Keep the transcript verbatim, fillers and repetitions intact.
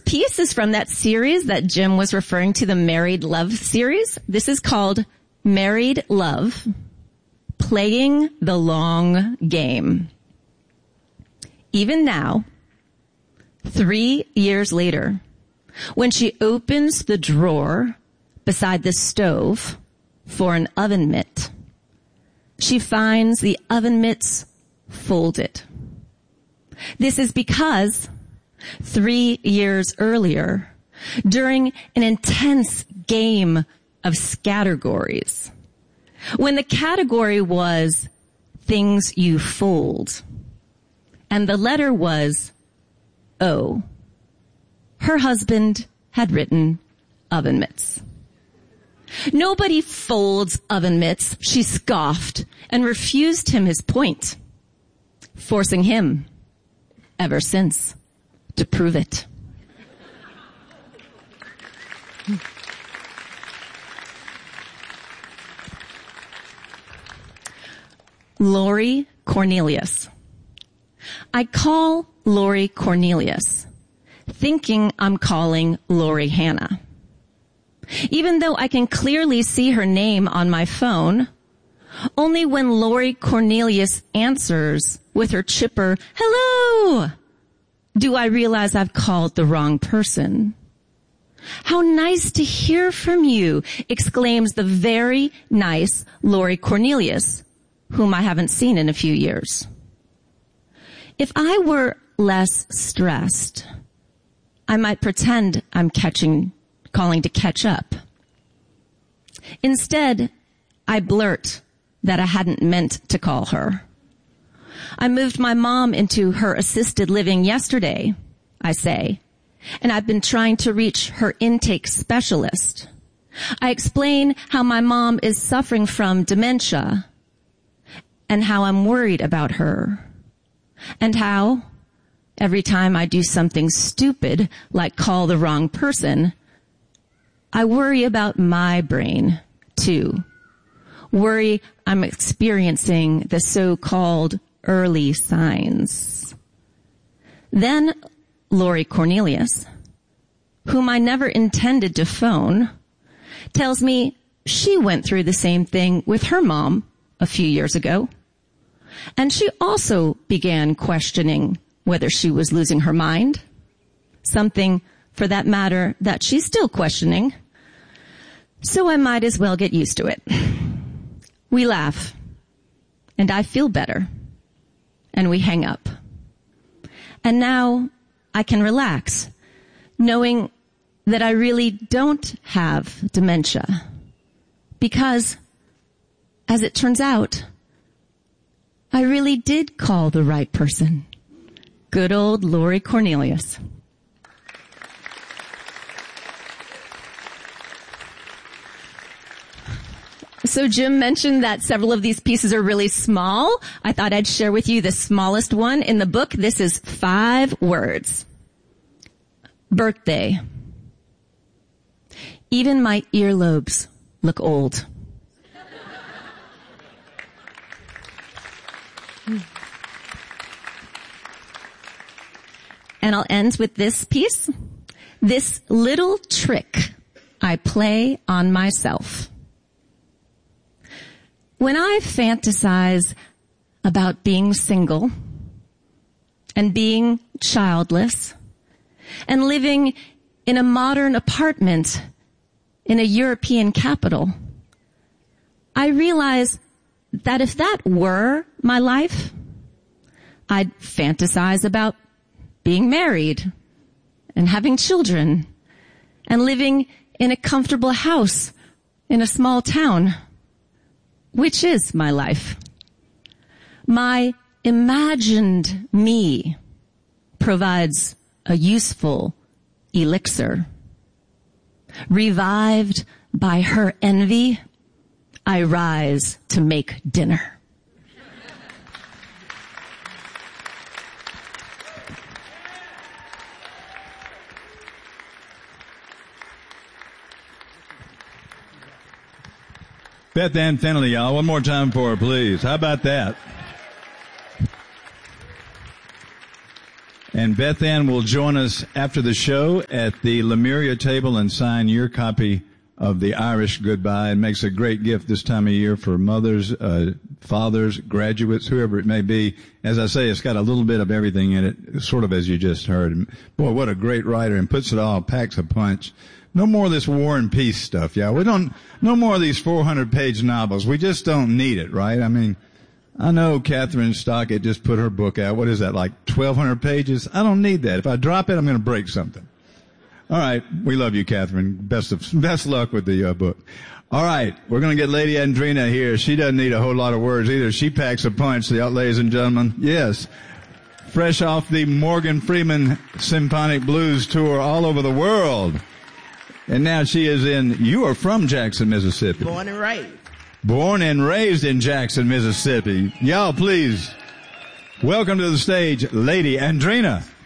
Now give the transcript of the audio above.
piece is from that series that Jim was referring to, the Married Love series. This is called Married Love, Playing the Long Game. Even now, three years later, when she opens the drawer beside the stove for an oven mitt, she finds the oven mitts folded. This is because three years earlier, during an intense game of scattergories, when the category was things you fold, and the letter was O, her husband had written oven mitts. Nobody folds oven mitts, she scoffed and refused him his point, forcing him, ever since, to prove it. Lori Cornelius. I call Lori Cornelius, thinking I'm calling Lori Hannah. Even though I can clearly see her name on my phone, only when Lori Cornelius answers with her chipper, hello, do I realize I've called the wrong person. How nice to hear from you, exclaims the very nice Lori Cornelius, whom I haven't seen in a few years. If I were less stressed, I might pretend I'm catching, calling to catch up. Instead, I blurt that I hadn't meant to call her. I moved my mom into her assisted living yesterday, I say, and I've been trying to reach her intake specialist. I explain how my mom is suffering from dementia and how I'm worried about her, and how every time I do something stupid, like call the wrong person, I worry about my brain, too. Worry I'm experiencing the so-called early signs. Then Lori Cornelius, whom I never intended to phone, tells me she went through the same thing with her mom a few years ago. And she also began questioning whether she was losing her mind, something, for that matter, that she's still questioning. So I might as well get used to it. We laugh, and I feel better, and we hang up. And now I can relax, knowing that I really don't have dementia, because, as it turns out, I really did call the right person. Good old Lori Cornelius. So Jim mentioned that several of these pieces are really small. I thought I'd share with you the smallest one in the book. This is five words. Birthday. Even my earlobes look old. And I'll end with this piece. This little trick I play on myself. When I fantasize about being single and being childless and living in a modern apartment in a European capital, I realize that if that were my life, I'd fantasize about being married and having children and living in a comfortable house in a small town, which is my life. My imagined me provides a useful elixir. Revived by her envy, I rise to make dinner. Beth Ann Finley, y'all. One more time for her, please. How about that? And Beth Ann will join us after the show at the Lemuria table and sign your copy of the Irish Goodbye. It makes a great gift this time of year for mothers, uh, fathers, graduates, whoever it may be. As I say, it's got a little bit of everything in it, sort of as you just heard. And boy, what a great writer, and puts it all, packs a punch. No more of this war and peace stuff, y'all. We don't, no more of these four hundred page novels. We just don't need it, right? I mean, I know Catherine Stockett just put her book out. What is that, like twelve hundred pages? I don't need that. If I drop it, I'm going to break something. All right. We love you, Catherine. Best of, best luck with the uh, book. All right. We're going to get Lady Andrina here. She doesn't need a whole lot of words either. She packs a punch, ladies and gentlemen. Yes. Fresh off the Morgan Freeman Symphonic Blues tour all over the world. And now she is in, you are from Jackson, Mississippi. Born and raised. Born and raised in Jackson, Mississippi. Y'all, please welcome to the stage, Lady Andrina.